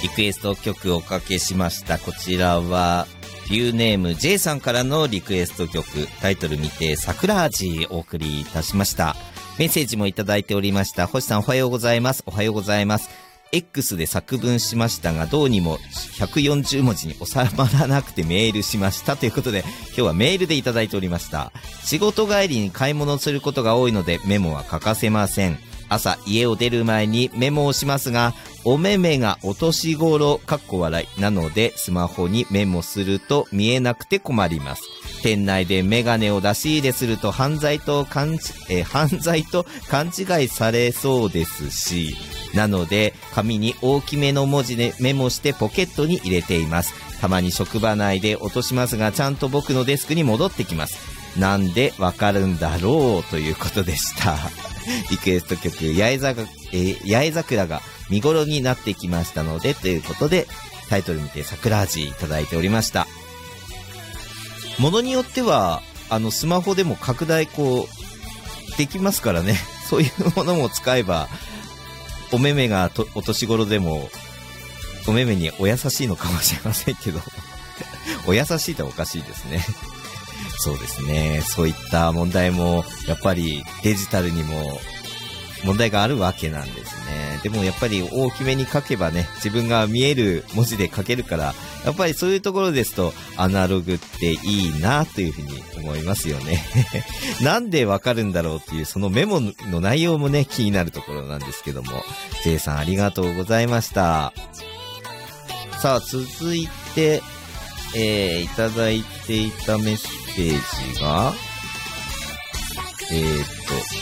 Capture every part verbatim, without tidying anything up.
リクエスト曲をおかけしました。こちらはビューネーム J さんからのリクエスト曲、タイトル見て桜味お送りいたしました。メッセージもいただいておりました。星さんおはようございます。おはようございます。 X で作文しましたがどうにもひゃくよんじゅうもじに収まらなくてメールしましたということで、今日はメールでいただいておりました。仕事帰りに買い物することが多いのでメモは欠かせません。朝家を出る前にメモをしますが、お目目がお年頃かっこ笑いなのでスマホにメモすると見えなくて困ります。店内でメガネを出し入れすると犯罪と勘、えー、犯罪と勘違いされそうですし、なので紙に大きめの文字でメモしてポケットに入れています。たまに職場内で落としますがちゃんと僕のデスクに戻ってきます。なんでわかるんだろうということでした。リクエスト曲八重桜、えー、八重桜が見頃になってきましたのでということで、タイトル見て桜味いただいておりました。ものによってはあのスマホでも拡大こうできますからね。そういうものも使えばお目目がとお年頃でもお目目にお優しいのかもしれませんけどお優しいっておかしいですね。そうですね。そういった問題もやっぱりデジタルにも問題があるわけなんですね。でもやっぱり大きめに書けばね、自分が見える文字で書けるから、やっぱりそういうところですとアナログっていいなというふうに思いますよね。なんでわかるんだろうっていうそのメモの内容もね気になるところなんですけども、 J さんありがとうございました。さあ続いて、えー、いただいていたメッセージがえーっ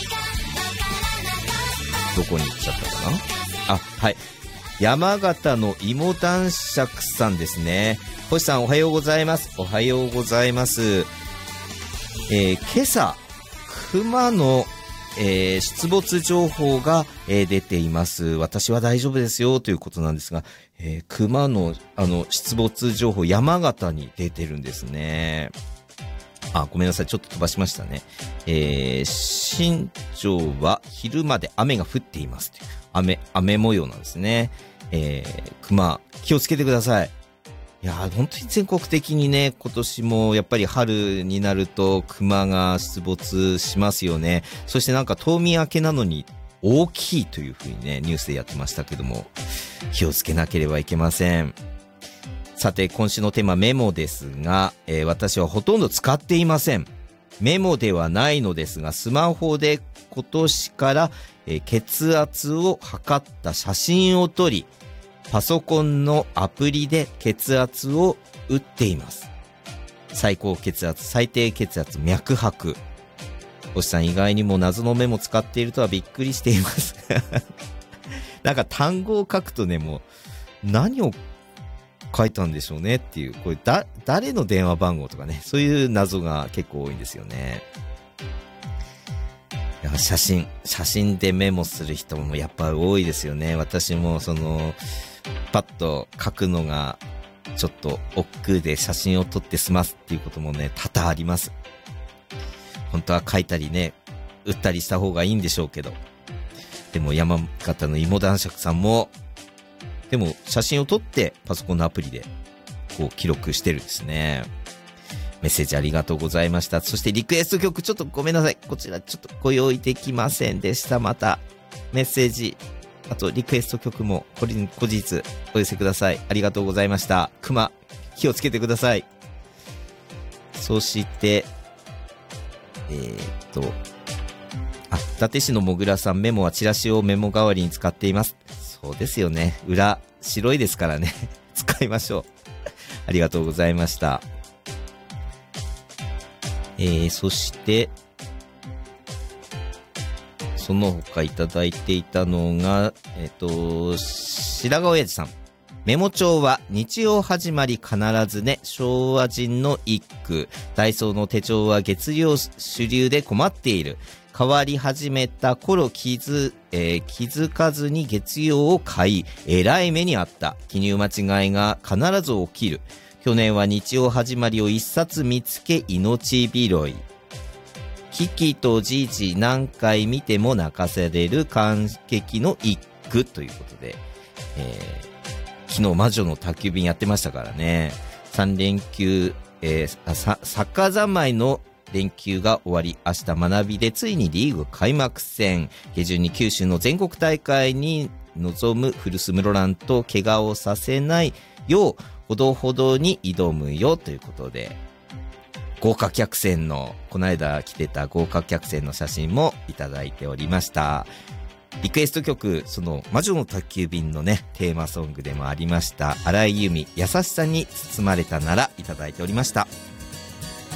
とどこに行っちゃったかなあ、はい。山形の芋男爵さんですね。星さんおはようございます。おはようございます。えー、今朝、熊の、えー、出没情報が、えー、出ています。私は大丈夫ですよということなんですが、えー、熊の、あの、出没情報、山形に出てるんですね。あ、ごめんなさい。ちょっと飛ばしましたね。えー、新庄は昼まで雨が降っていますという。雨、雨模様なんですね。えー、熊、気をつけてください。いやー、本当に全国的にね、今年もやっぱり春になると熊が出没しますよね。そしてなんか冬眠明けなのに大きいというふうにね、ニュースでやってましたけども、気をつけなければいけません。さて今週のテーマメモですが、えー、私はほとんど使っていません。メモではないのですがスマホで今年から、えー、血圧を測った写真を撮りパソコンのアプリで血圧を打っています。最高血圧、最低血圧、脈拍。星さん意外にも謎のメモ使っているとはびっくりしていますなんか単語を書くとね、もう何を書いたんでしょうねっていう、これだ誰の電話番号とかね、そういう謎が結構多いんですよね。いや写真写真でメモする人もやっぱり多いですよね。私もそのパッと書くのがちょっと億劫で写真を撮って済ますっていうこともね多々あります。本当は書いたりね打ったりした方がいいんでしょうけど、でも山形の芋男爵さんもでも写真を撮ってパソコンのアプリでこう記録してるんですね。メッセージありがとうございました。そしてリクエスト曲ちょっとごめんなさい、こちらちょっとご用意できませんでした。またメッセージ、あとリクエスト曲もこれに後日お寄せください。ありがとうございました。熊気をつけてください。そしてえー、っとあ、伊達市のもぐらさん、メモはチラシをメモ代わりに使っています。そうですよね。裏白いですからね使いましょうありがとうございました。えー、そしてその他いただいていたのがえっと白髪親父さん、メモ帳は日曜始まり必ずね、昭和人の一句。ダイソーの手帳は月曜主流で困っている。変わり始めた頃気づ、えー、気づかずに月曜を買い、えらい目にあった。記入間違いが必ず起きる。去年は日曜始まりを一冊見つけ命拾い。キキとジジ何回見ても泣かされる感激の一句ということで、えー昨日魔女の宅急便やってましたからね。さん連休、えー、さサッカー三昧の連休が終わり、明日学びでついにリーグ開幕戦。下旬に九州の全国大会に臨む古巣室蘭と怪我をさせないようほどほどに挑むよということで、豪華客船の、この間来てた豪華客船の写真もいただいておりました。リクエスト曲、その魔女の宅急便のね、テーマソングでもありました、荒井由実、優しさに包まれたならいただいておりました。